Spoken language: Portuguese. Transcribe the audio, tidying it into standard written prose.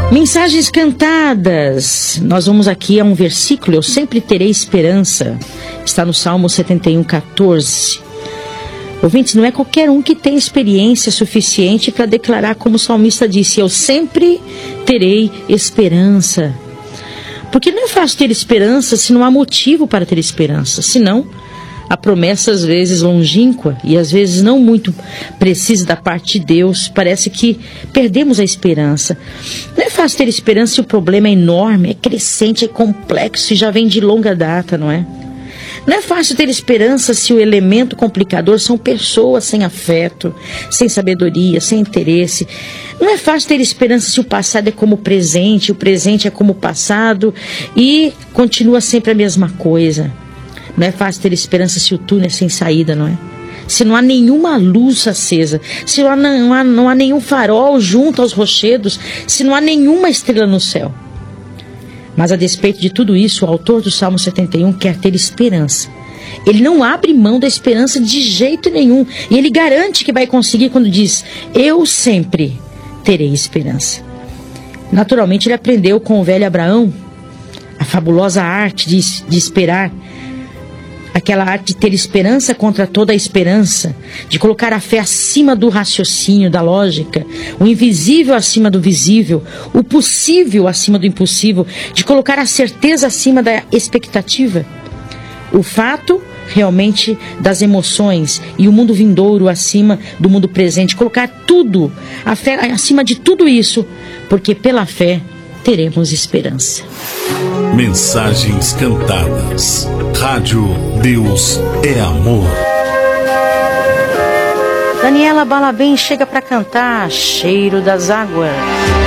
Mensagens cantadas. Nós vamos aqui a um versículo: eu sempre terei esperança. Está no Salmo 71:14. Ouvintes, não é qualquer um que tem experiência suficiente para declarar como o salmista disse: eu sempre terei esperança. Porque não é fácil ter esperança se não há motivo para ter esperança. Senão, a promessa às vezes longínqua e às vezes não muito precisa da parte de Deus, parece que perdemos a esperança. Não é fácil ter esperança se o problema é enorme, é crescente, é complexo e já vem de longa data, não é? Não é fácil ter esperança se o elemento complicador são pessoas sem afeto, sem sabedoria, sem interesse. Não é fácil ter esperança se o passado é como o presente é como o passado e continua sempre a mesma coisa. Não é fácil ter esperança se o túnel é sem saída, não é? Se não há nenhuma luz acesa, se não há nenhum farol junto aos rochedos, se não há nenhuma estrela no céu. Mas a despeito de tudo isso, o autor do Salmo 71 quer ter esperança. Ele não abre mão da esperança de jeito nenhum. E ele garante que vai conseguir quando diz: eu sempre terei esperança. Naturalmente ele aprendeu com o velho Abraão a fabulosa arte de esperar. Aquela arte de ter esperança contra toda a esperança, de colocar a fé acima do raciocínio, da lógica, o invisível acima do visível, o possível acima do impossível, de colocar a certeza acima da expectativa. O fato realmente das emoções e o mundo vindouro acima do mundo presente, colocar tudo, a fé acima de tudo isso, porque pela fé teremos esperança. Mensagens cantadas. Rádio Deus é Amor. Daniela Balabem chega para cantar Cheiro das Águas.